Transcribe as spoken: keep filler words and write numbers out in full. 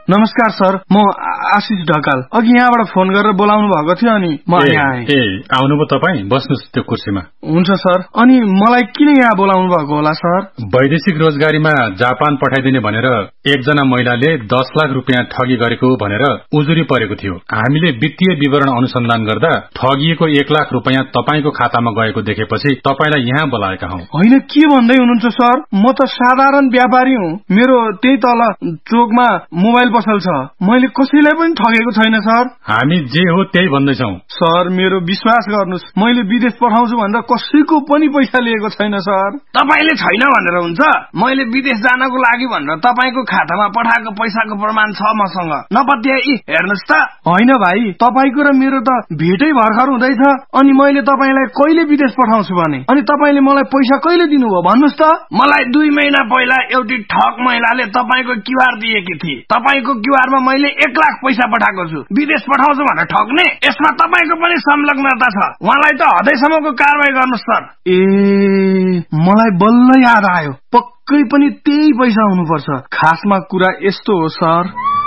नमस्कार सर, म आशिष ढकाल। अघि यहाँबाट फोन गरेर बोलाउनु भएको थियो अनि म यहाँ आएँ। ए आउनुभयो तपाईँ, बस्नुहोस् त्यो कुर्सीमा। हुन्छ सर। अनि मलाई किन यहाँ बोलाउनु भएको होला सर? वैदेशिक रोजगारीमा जापान पठाइदिने भनेर एकजना महिलाले दस लाख रुपियाँ ठगी गरेको भनेर उजुरी परेको थियो। हामीले वित्तीय विवरण अनुसन्धान गर्दा ठगिएको एक लाख रुपियाँ तपाईँको खातामा गएको देखेपछि तपाईँलाई यहाँ बोलाएका हौ। होइन, के भन्दै हुनुहुन्छ सर? म त साधारण व्यापारी हुँ। मेरो त्यही तल चोकमा मोबाइल पसल छ। मैले कसैलाई पनि ठगेको छैन सर। हामी जे हो त्यही भन्दैछौ। सर, मेरो विश्वास गर्नुहोस्, मैले विदेश पठाउँछु भनेर कसैको पनि पैसा लिएको छैन सर। तपाईले छैन भनेर हुन्छ? मैले विदेश जानको लागि भनेर तपाईको खातामा पठाएको पैसाको प्रमाण छ मसँग। नपत्याई हेर्नुस् त। होइन भाइ, तपाईको र मेरो त भेटै भर्खर हुँदैछ। अनि मैले तपाईलाई कहिले विदेश पठाउँछु भने? अनि तपाईले मलाई पैसा कहिले दिनुभयो भन्नुस् त? मलाई दुई महिना पहिला एउटी ठग महिलाले तपाईको क्यूआर दिएकी थिए। तपाईको क्यूआरमा मैले एक लाख पैसा पठाएको छु। विदेश पठाउँछु भनेर ठग्ने? यसमा तपाईको पनि संलग्नता छ। उहाँलाई त हदैसम्मको कारबाही गर्नुस् सर। ए, मलाई बल्ल याद आयो। पक्कै पनि त्यही पैसा हुनुपर्छ। खासमा कुरा यस्तो हो सर।